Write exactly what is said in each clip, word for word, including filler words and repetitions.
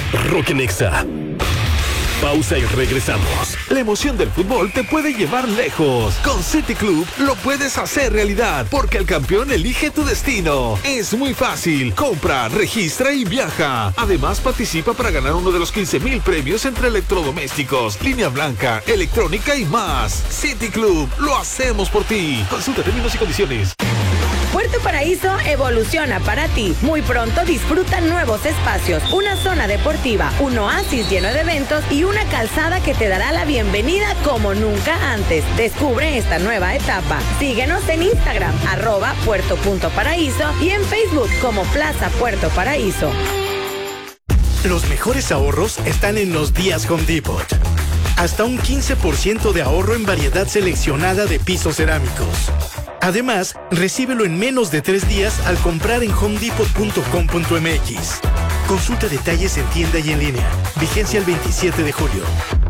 Rock Nexa. Pausa y regresamos. La emoción del fútbol te puede llevar lejos. Con City Club lo puedes hacer realidad, porque el campeón elige tu destino. Es muy fácil. Compra, registra y viaja. Además, participa para ganar uno de los quince mil premios entre electrodomésticos, línea blanca, electrónica y más. City Club, lo hacemos por ti. Consulta términos y condiciones. Puerto Paraíso evoluciona para ti. Muy pronto disfruta nuevos espacios, una zona deportiva, un oasis lleno de eventos y una calzada que te dará la bienvenida como nunca antes. Descubre esta nueva etapa. Síguenos en Instagram, arroba puerto.paraíso y en Facebook como Plaza Puerto Paraíso. Los mejores ahorros están en los días Home Depot. Hasta un quince por ciento de ahorro en variedad seleccionada de pisos cerámicos. Además, recíbelo en menos de tres días al comprar en home depot punto com punto m x. Consulta detalles en tienda y en línea. Vigencia el veintisiete de julio.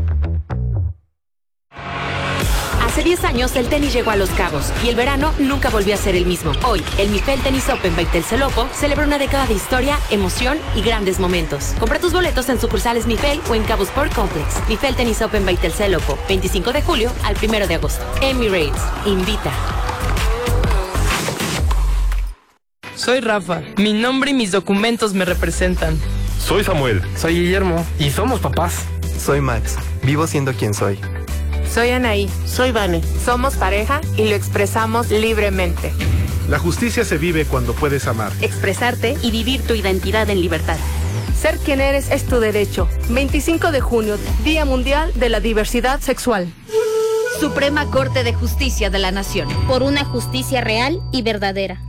Hace diez años el tenis llegó a Los Cabos y el verano nunca volvió a ser el mismo. Hoy, el Mifel Tennis Open by Telcelopo celebra una década de historia, emoción y grandes momentos. Compra tus boletos en sucursales Mifel o en Cabo Sport Complex. Mifel Tennis Open by Telcelopo, veinticinco de julio al primero de agosto. Emirates invita. Soy Rafa. Mi nombre y mis documentos me representan. Soy Samuel. Soy Guillermo. Y somos papás. Soy Max. Vivo siendo quien soy. Soy Anaí. Soy Vane. Somos pareja y lo expresamos libremente. La justicia se vive cuando puedes amar, expresarte y vivir tu identidad en libertad. Ser quien eres es tu derecho. veinticinco de junio, Día Mundial de la Diversidad Sexual. Suprema Corte de Justicia de la Nación. Por una justicia real y verdadera.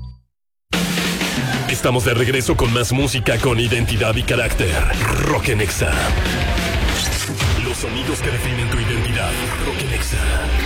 Estamos de regreso con más música con identidad y carácter. Rock Nexa. Los sonidos que definen tu identidad. Rock Nexa.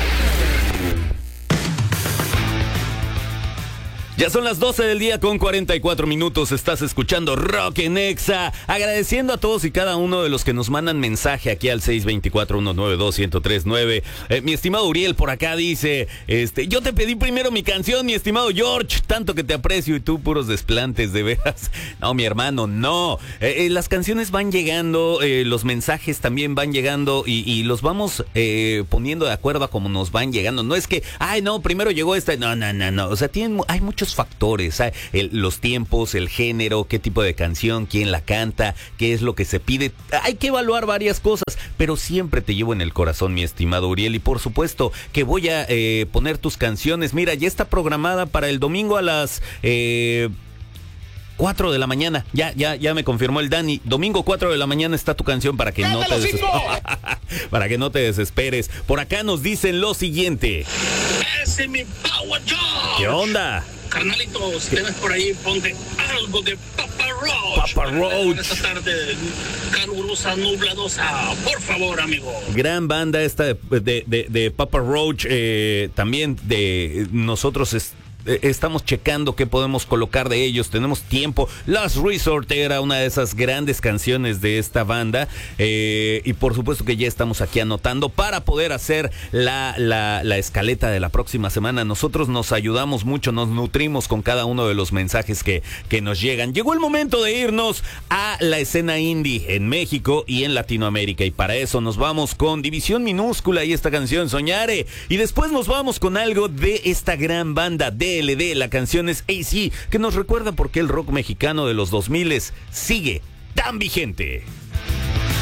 Ya son las doce del día con cuarenta y cuatro minutos. Estás escuchando Rock Nexa. Agradeciendo a todos y cada uno de los que nos mandan mensaje aquí al seis dos cuatro, uno nueve dos, uno cero tres nueve. Eh, mi estimado Uriel por acá dice, este, yo te pedí primero mi canción, mi estimado George, tanto que te aprecio y tú puros desplantes, de veras. No, mi hermano, no. Eh, eh, las canciones van llegando, eh, los mensajes también van llegando y, y los vamos eh, poniendo de acuerdo a cómo nos van llegando. No es que, ay, no, primero llegó esta. No, no, no, no. O sea, tienen, hay muchos factores, ¿eh? el, los tiempos, el género, qué tipo de canción, quién la canta, qué es lo que se pide. Hay que evaluar varias cosas, pero siempre te llevo en el corazón, mi estimado Uriel, y por supuesto que voy a eh, poner tus canciones. Mira, ya está programada para el domingo a las eh, cuatro de la mañana. Ya, ya, ya me confirmó el Dani. Domingo cuatro de la mañana está tu canción para que no te des... para que no te desesperes. Por acá nos dicen lo siguiente. Ese es mi Power George. ¿Qué onda? Carnalito, si tienes por ahí, ponte algo de Papa Roach. Papa Roach. Esta tarde calurosa, nubladosa, por favor, amigo. Gran banda esta de, de, de, de Papa Roach. Eh, también de nosotros es, estamos checando qué podemos colocar de ellos. Tenemos tiempo. Last Resort era una de esas grandes canciones de esta banda. Eh, y por supuesto que ya estamos aquí anotando para poder hacer la, la, la escaleta de la próxima semana. Nosotros nos ayudamos mucho, nos nutrimos con cada uno de los mensajes que, que nos llegan. Llegó el momento de irnos a la escena indie en México y en Latinoamérica. Y para eso nos vamos con División Minúscula y esta canción Soñare. Y después nos vamos con algo de esta gran banda D L D. La canción es A C, que nos recuerda por qué el rock mexicano de los dos mil sigue tan vigente.